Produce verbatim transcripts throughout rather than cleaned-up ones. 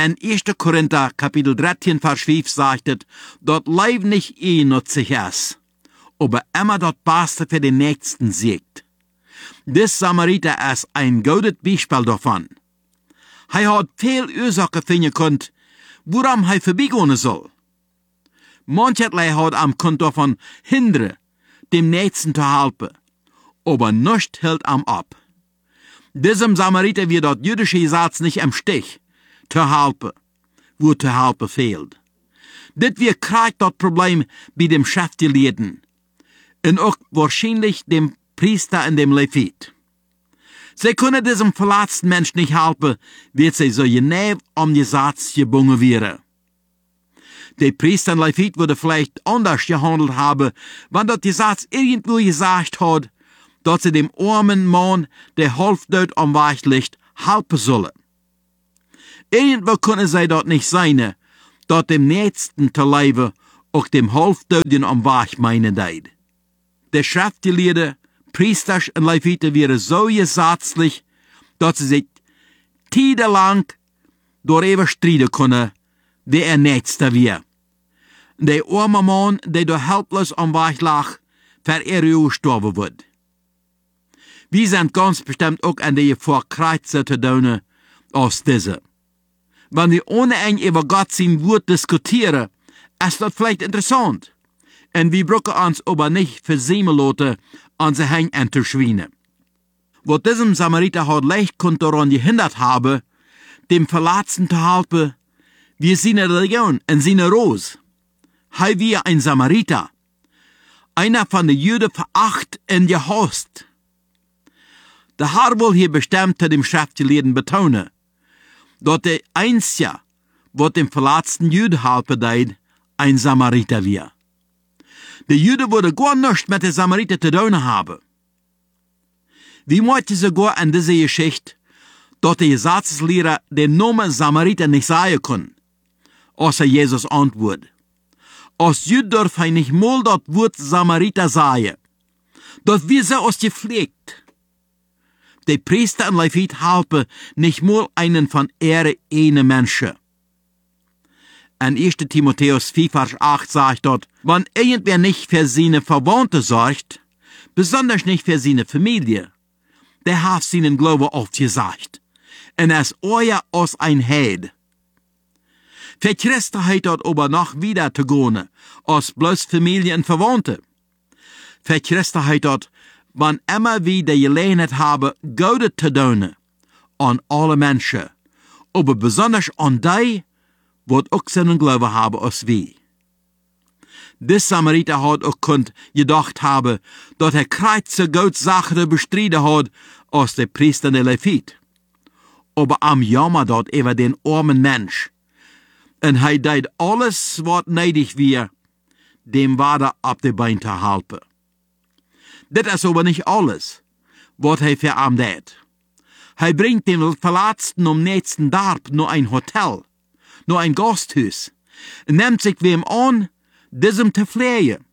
En eerste Korinther, Kapitel dreizehn, Vers fünf, sagt es, dort Leib nicht eh nützlich ist, aber immer dort Beste für den Nächsten siegt. Dis Samariter ist ein gutes Beispiel davon. Hij hat viel Ursache finden können, woran hij vorbeigehen soll. Mancherlei hat am Grund davon hindern, dem Nächsten zu helfen, aber nichts hält am ab. Diesem Samariter wird dort jüdische Satz nicht im Stich zu helfen, wo zu helfen fehlt. Dit wir kriegt das Problem bei dem Schriftgelehrten und auch wahrscheinlich dem Priester und dem Levit. Sie können diesem verletzten Mensch nicht helfen, wird sie so genau um die Satz gebungen wäre. Der Priester und Levit würde vielleicht anders gehandelt haben, wenn dort die Satz irgendwo gesagt hat, dass sie dem armen Mann, der halbtot am Weg liegt, helfen sollen. Irgendwo können sie dort nicht sein, dass dem Nächsten zu leben auch dem halbtoten am Weg meinen deid. Der Schriftgelehrte, Priester und Leviten wären so gesetzlich, dass sie sich tiedelang darüber streiten können, wer er Nächster wäre. Der arme Mann, der da helplos am Weg lag, für er gestorben wird. Wir sind ganz bestimmt auch an die Vorkreuze zu tun als diese. Wenn wir ohne ein über Gott sein Wort diskutieren, ist das vielleicht interessant. Und wir brauchen uns aber nicht versäumen lassen, unsere Hänge zu schwingen. Was diesem Samariter hat leicht konnte daran gehindert haben, dem Verletzten zu helfen, wie seine Religion und seine Rose. Hij wie ein Samariter, einer von den Juden veracht und gehasst. Der Herr will hier bestimmt zu dem Schriftgelehrten betonen, dass der Einzige, was dem verletzten Juden helfen deid, ein Samariter wir. Der Jude würde gar nichts mit der Samariter zu tun haben. Wie möchte sogar an dieser Geschichte, dass der Gesetzeslehrer den Namen Samariter nicht sagen kann, außer Jesus antwortet. Als Jude darf er nicht mal das Wort Samariter sagen. Das wird so ausgepflegt. Die Priester und Levit helfen nicht mal einen von ihre eine Menschen. In erster Timotheus vier, Vers acht sagt dort, wenn irgendwer nicht für seine Verwandte sorgt, besonders nicht für seine Familie, der hat seinen Glauben aufgesagt. Und er ist euer als ein Heid. Für Christen hat dort aber noch wieder zu gehen, als bloß Familie und Verwandte. Für Christen hat dort, wann immer wir die Gelegenheit haben, Gutes zu tun, an alle Menschen, aber besonders an die, wat auch seinen Glauben haben als wir. Dis Samariter hat auch kunt gedacht haben, dass er kreuzige Gott Sachen bestritten hat, als der Priester der Levit. Aber am Jammer dort über den armen Mensch. Und er deed alles, was nötig war, dem Wader ab de Bein zu helfen. Das ist aber nicht alles, was er für am deed. Er bringt den Verletzten am nächsten Dorf nur ein Hotel, nur ein Gasthus, und nimmt sich wem an, diesem zu pflegen.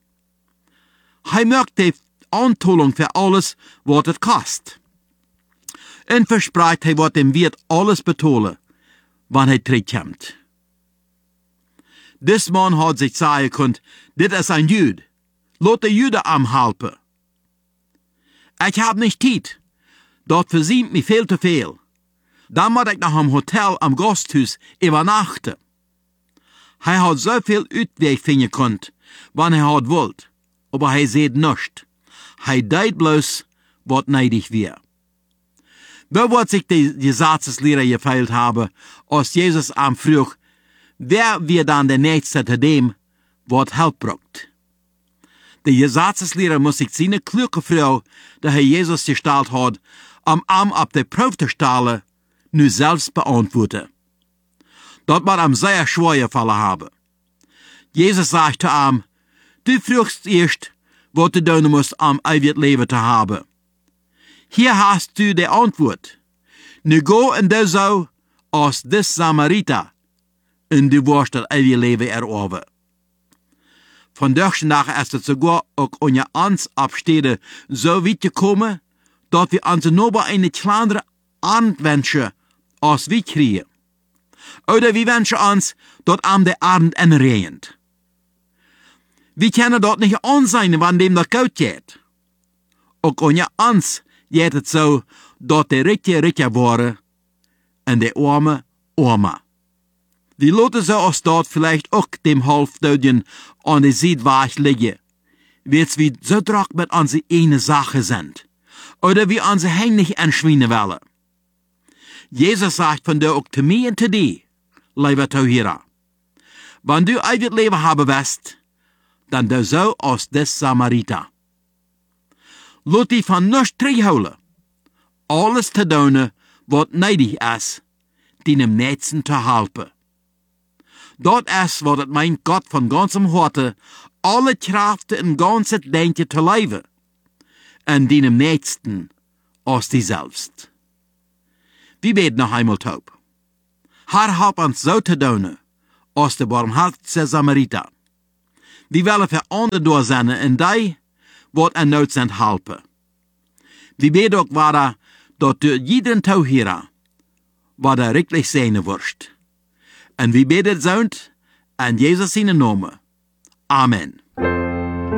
Er mögt die Anzahlung für alles, was es kostet. Und verspricht, er wird dem Wirt alles betalen, wann er zurückkommt. Dis Mann hat sich sagen können, dit ist ein Jude. Lass der Jude am helfen. Ich hab nicht Zeit. Dort versiemt mich viel zu viel. Dann muss ich noch am Hotel am Gasthus übernachten. Er hat so viel Utweg finden können, wann er hat wollt. Aber er sieht nichts. Er deed bloß, was nötig wäre. Wo wird sich die Gesetzeslehrer gefeilt haben, als Jesus am Früh, wer wird dann der Nächste zu dem, was Hilfe braucht? Der Gesetzeslehrer muss sich seine kluge Frau, die Herr Jesus gestellt hat, am Arm ab der Probe zu stellen, nur selbst beantworten. Dort wird am sehr schwer gefallen haben. Jesus sagt zu ihm, du fragst erst, was du tun musst, um ewig Leben zu haben. Hier hast du die Antwort. Nu go und du so, als des Samariter, und du wirst das ewige Leben erobern. Von nach ist es sogar auch unter uns Abstede so weit gekommen, dass wir uns nur bei eine kleinere Anwendung als wir kriegen. Oder wir wünschen uns dort am der Abend enregend. Wir können dort nicht an sein, wann dem das gut geht. Auch ohne uns geht es so, dort der Richter Richter worden und der Arme Arme. Wir lassen so aus dort vielleicht auch dem Halbdöden an der Seite liegen, weil's wir so drauf mit unserer eine Sache sind. Oder wir unsere Hänge nicht anschwingen wollen. Jesus sagt von der auch zu mir und zu dir, lieber Zuhörer, wenn du ewig Leben haben willst, dann du so aus des Samariter. Lass dich von nichts terughouden. Alles zu tun, was nötig ist, deinem Nächsten zu helfen. Dort ist, was het meint Gott von ganzem Harte, alle Kraft in ganzes Denken zu leben. Und deinem Nächsten aus dir selbst. Wir beten noch einmal taub. Herr, help uns so zu tun, aus der barmherzige Samariter. Wir wollen für andere da sein in die, was an Not sind, helfen. Wir beten auch weiter, dass du jeden Zuhörer, was er wirklich sehen wirst. Und wir beten so, in Jesus seinen Namen. Amen.